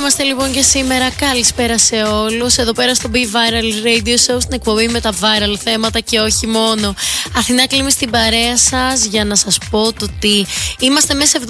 είμαστε λοιπόν και σήμερα. Καλησπέρα σε όλους. Εδώ πέρα στο Be Viral Radio Show, στην εκπομπή με τα viral θέματα και όχι μόνο. Αθηνά Κλίμη στην παρέα σας για να σας πω το ότι είμαστε μέσα